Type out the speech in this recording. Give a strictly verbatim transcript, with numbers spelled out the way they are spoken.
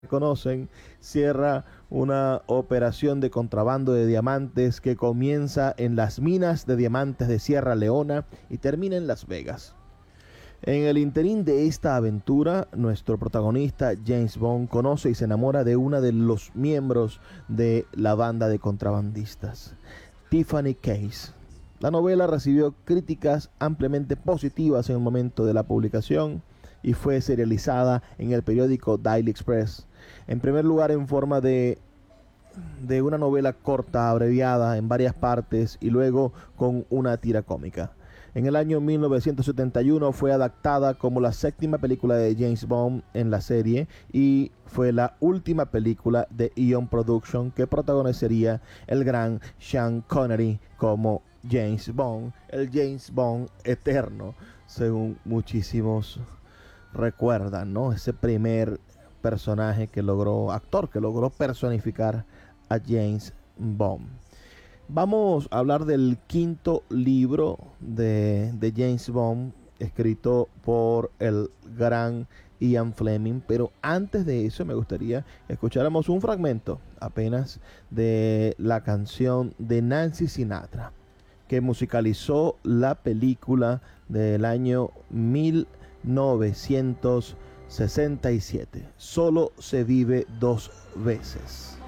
conocen, cierra una operación de contrabando de diamantes que comienza en las minas de diamantes de Sierra Leona y termina en Las Vegas. En el interín de esta aventura, nuestro protagonista James Bond conoce y se enamora de una de los miembros de la banda de contrabandistas, Tiffany Case. La novela recibió críticas ampliamente positivas en el momento de la publicación y fue serializada en el periódico Daily Express. En primer lugar, en forma de, de una novela corta, abreviada en varias partes y luego con una tira cómica. En el año mil novecientos setenta y uno fue adaptada como la séptima película de James Bond en la serie y fue la última película de Eon Production que protagonizaría el gran Sean Connery como James Bond, el James Bond eterno, según muchísimos recuerdan, ¿no? Ese primer personaje que logró, actor que logró personificar a James Bond. Vamos a hablar del quinto libro de, de James Bond, escrito por el gran Ian Fleming, pero antes de eso me gustaría que escucháramos un fragmento apenas de la canción de Nancy Sinatra, que musicalizó la película del año mil novecientos sesenta y siete. Solo se vive dos veces.